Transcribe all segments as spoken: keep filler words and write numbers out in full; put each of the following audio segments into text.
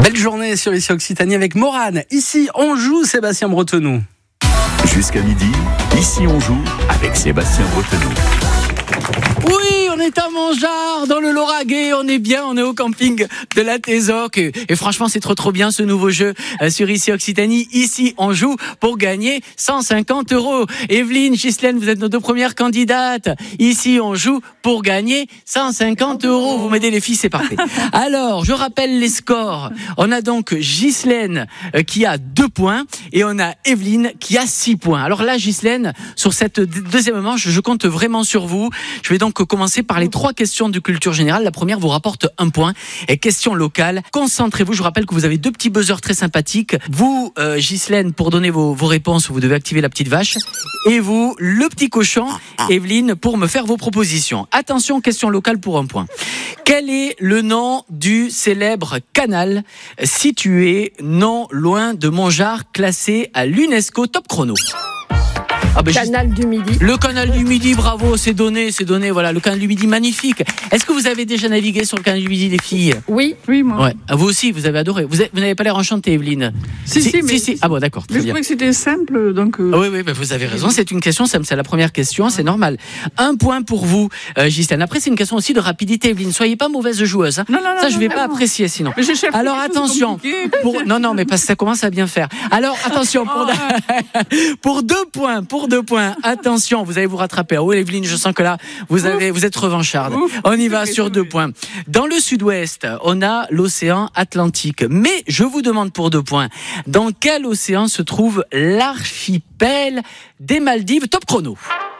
Belle journée sur Ici Occitanie avec Morane. Ici, on joue Sébastien Bretenou. Jusqu'à midi, Ici on joue avec Sébastien Bretenou. Oui, on est à Montgeard, dans le Lauragais, on est bien, on est au camping de la Tézoc. Et, et franchement, c'est trop trop bien ce nouveau jeu euh, sur Ici Occitanie. Ici, on joue pour gagner cent cinquante euros. Evelyne, Ghislaine, vous êtes nos deux premières candidates. Ici, on joue pour gagner cent cinquante euros. Vous m'aidez les filles, c'est parfait. Alors, je rappelle les scores. On a donc Ghislaine euh, qui a deux points et on a Evelyne qui a six points. Alors là, Ghislaine, sur cette deuxième manche, je compte vraiment sur vous. Je vais donc commencer par les trois questions de culture générale. La première vous rapporte un point. Et question locale. Concentrez-vous. Je vous rappelle que vous avez deux petits buzzers très sympathiques. Vous, euh, Ghislaine, pour donner vos, vos réponses, vous devez activer la petite vache. Et vous, le petit cochon, Evelyne, pour me faire vos propositions. Attention, question locale pour un point. Quel est le nom du célèbre canal situé non loin de Montgeard, classé à l'UNESCO Top Chrono? Ah ben canal juste... du Midi. Le canal du Midi, bravo, c'est donné, c'est donné. Voilà, le canal du Midi, magnifique. Est-ce que vous avez déjà navigué sur le canal du Midi, les filles? Oui, oui, moi. Ouais. Vous aussi, vous avez adoré. Vous, avez, vous n'avez pas l'air enchantée, Evelyne. Si, si, si mais. Si, si. Ah bon, d'accord. Mais je trouvais que c'était simple, donc. Euh... Ah oui, oui, bah vous avez raison. C'est une question simple. C'est la première question, c'est normal. Un point pour vous, euh, Ghislaine. Après, c'est une question aussi de rapidité, Evelyne. Soyez pas mauvaise joueuse. Hein. Non, non, non. Ça, je vais non, pas non. apprécier sinon. Mais je cherche Alors attention. Pour... Non, non, mais parce que ça commence à bien faire. Alors attention pour, pour deux points, pour deux points. Attention, vous allez vous rattraper. Oh, Evelyne, je sens que là, vous avez, vous êtes revancharde. Ouf. On y va sur deux points. Dans le sud-ouest, on a l'océan Atlantique. Mais je vous demande pour deux points, dans quel océan se trouve l'archipel des Maldives? Top chrono.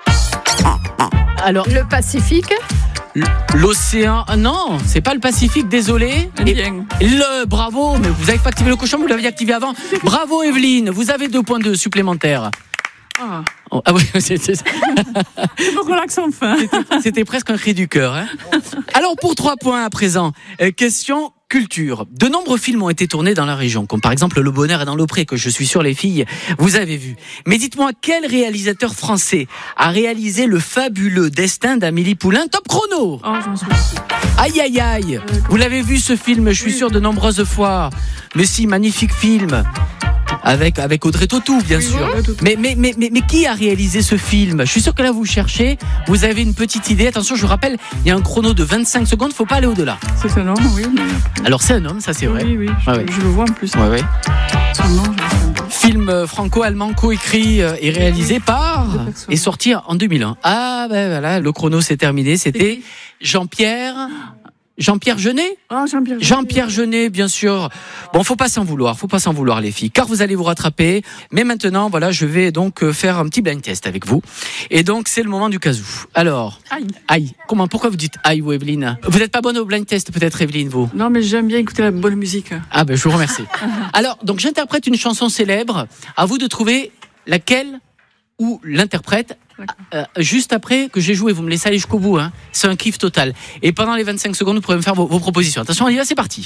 Alors, le Pacifique. L'océan, non, c'est pas le Pacifique, désolé. Et le bravo, mais vous n'avez pas activé le cochon, vous l'aviez activé avant. Bravo Evelyne, vous avez deux points de supplémentaires. Ah. Oh, ah oui, c'est, c'est... Je me relaxe enfin. C'était, c'était presque un cri du cœur. Hein. Alors pour trois points à présent, euh, question culture. De nombreux films ont été tournés dans la région, comme par exemple Le Bonheur est dans l'Aupré, que je suis sûr les filles, vous avez vu. Mais dites-moi, quel réalisateur français a réalisé le fabuleux destin d'Amélie Poulain? Top chrono. Oh, je m'en souviens. Aïe aïe aïe. Euh, vous l'avez vu ce film, je suis oui. sûr, de nombreuses fois. Mais si, magnifique film. Avec, avec Audrey Tautou, bien oui, sûr. Oui, mais, mais, mais, mais, mais qui a réalisé ce film? Je suis sûr que là, vous cherchez, vous avez une petite idée. Attention, je vous rappelle, il y a un chrono de vingt-cinq secondes, il ne faut pas aller au-delà. C'est un homme, oui. Mais... Alors, c'est un homme, ça c'est oui, vrai. Oui, oui, je, ah, ouais. je le vois en plus. Ouais, ouais. Son nom, je Film franco-allemand coécrit et réalisé par et sorti en deux mille un. Ah, ben voilà, le chrono s'est terminé. C'était Jean-Pierre... Jean-Pierre Jeunet oh, Jean-Pierre Jeunet. Jean-Pierre Jeunet, bien sûr. Bon, faut pas s'en vouloir, faut pas s'en vouloir les filles, car vous allez vous rattraper. Mais maintenant, voilà, je vais donc faire un petit blind test avec vous. Et donc, c'est le moment du casou. Alors, aïe, aïe. Comment, pourquoi vous dites aïe, vous, Evelyne? Vous n'êtes pas bonne au blind test, peut-être, Evelyne, vous? Non, mais j'aime bien écouter la bonne musique. Ah ben, je vous remercie. Alors, donc, j'interprète une chanson célèbre. À vous de trouver laquelle ou l'interprète. Euh, juste après que j'ai joué, vous me laissez aller jusqu'au bout, hein. C'est un kiff total. Et pendant les vingt-cinq secondes, vous pourrez me faire vos, vos propositions. Attention, on y va, c'est parti.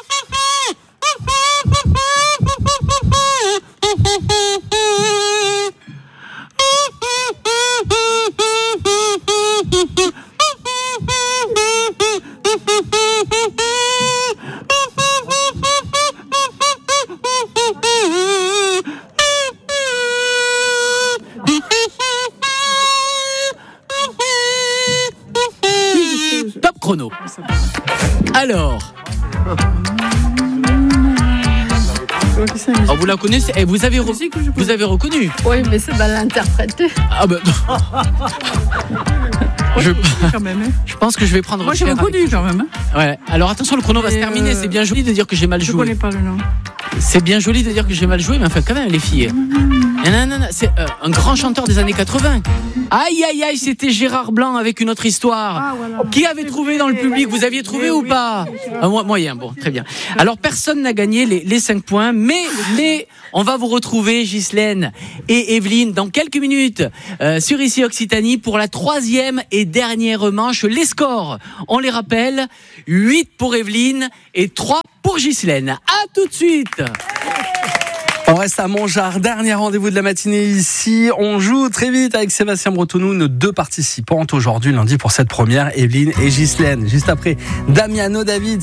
Top chrono. Alors, oh, vous la connaissez? Eh, vous avez re- vous avez reconnu? Oui, mais c'est mal interprété. Ah ben. Je... Quand même, hein. je pense que je vais prendre. Moi, j'ai reconnu quand même. Hein. Ouais. Alors attention, le chrono Et va se terminer. Euh... C'est bien joli de dire que j'ai mal je joué. Je connais pas le nom. C'est bien joli de dire que j'ai mal joué, mais enfin quand même les filles. Mmh. Non, non, non, c'est euh, un grand chanteur des années quatre-vingts. Aïe, aïe, aïe, c'était Gérard Blanc avec une autre histoire. Ah, voilà. Qui avait trouvé dans le public? Vous aviez trouvé oui, ou pas? ah, Moyen, bon, très bien. Alors personne n'a gagné les, les cinq points, mais les, on va vous retrouver, Ghislaine et Evelyne, dans quelques minutes euh, sur Ici Occitanie pour la troisième et dernière manche. Les scores, on les rappelle, huit pour Evelyne et trois pour Ghislaine. À tout de suite. On reste à Montgeard, dernier rendez-vous de la matinée ici. On joue très vite avec Sébastien Bretenou, nos deux participantes aujourd'hui, lundi, pour cette première, Evelyne et Ghislaine. Juste après, Damiano David.